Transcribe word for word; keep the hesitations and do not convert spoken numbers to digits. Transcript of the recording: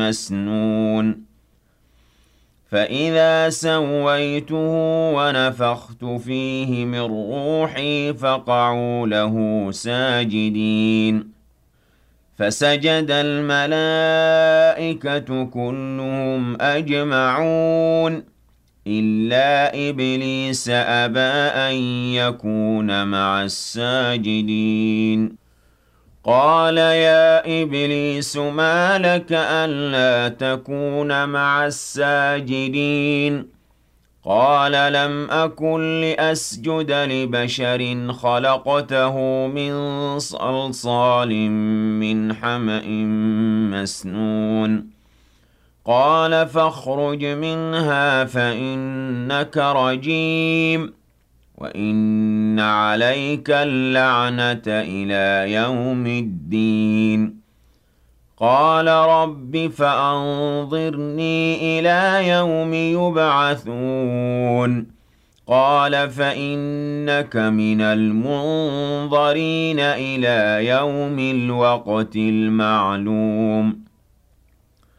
مسنون فإذا سويته ونفخت فيه من روحي فقعوا له ساجدين فسجد الملائكة كلهم أجمعون إلا إبليس أبى أن يكون مع الساجدين قال يا إبليس ما لك ألا تكون مع الساجدين قال لم أكن لأسجد لبشر خلقته من صلصال من حمأ مسنون قال فاخرج منها فإنك رجيم وإن عليك اللعنة إلى يوم الدين قال رب فأنظرني إلى يوم يبعثون قال فإنك من المنظرين إلى يوم الوقت المعلوم